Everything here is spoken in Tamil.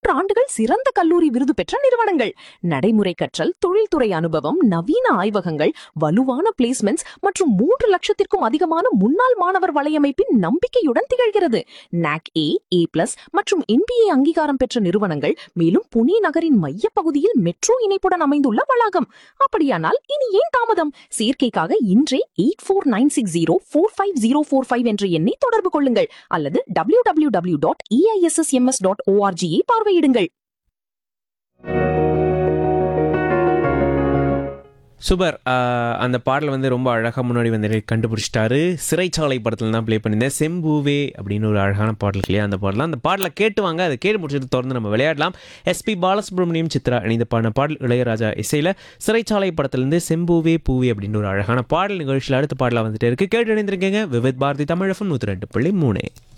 3 ஆண்டுகள் சிறந்த கல்லூரி விருது பெற்ற நிறுவனங்கள். நடைமுறை கற்றல், தொழில்துறை அனுபவம், நவீன ஆய்வகங்கள், வலுவான பிளேஸ்மெண்ட்ஸ் மற்றும் 3 லட்சத்திற்கும் அதிகமான முன்னாள் மாணவர் வலையமைப்பின் நம்பிக்கையுடன் திகழ்கிறது. NAC A, A+ மற்றும் NBA அங்கீகாரம் பெற்ற நிறுவனங்கள். மேலும் புனே நகரின் மையப்பகுதியில் மெட்ரோ இணைப்புடன் அமைந்துள்ள வளாகம். அப்படியானால் இனி ஏன் தாமதம்? சேர்க்கைக்காக இன்றே 8496045045 என்ற எண்ணை தொடர்பு கொள்ளுங்கள் அல்லது www.eissms.org பார்வையிடுங்கள். சூப்பர். அந்த பாடல் வந்து ரொம்ப அழகாக முன்னாடி வந்து கண்டுபிடிச்சிட்டாரு. சிறைச்சாலை படத்தில் தான் ப்ளே பண்ணியிருந்தேன். செம்பூவே அப்படின்னு ஒரு அழகான பாடல் இல்லையா? அந்த பாடலை கேட்டு வாங்க. அதை கேட்டு முடிச்சுட்டு தொடர்ந்து நம்ம விளையாடலாம். எஸ்பி பாலசுப்ரமணியம், சித்ரா இணைந்த பாடல் இளையராஜா இசையில் சிறைச்சாலை படத்திலிருந்து செம்பூவே பூவே அப்படின்னு ஒரு அழகான பாடல் நிகழ்ச்சியில் அடுத்த பாடலாக வந்துட்டு இருக்கு. கேட்டு இணைந்திருக்கீங்க விவித் பாரதி தமிழ் FM 102.3.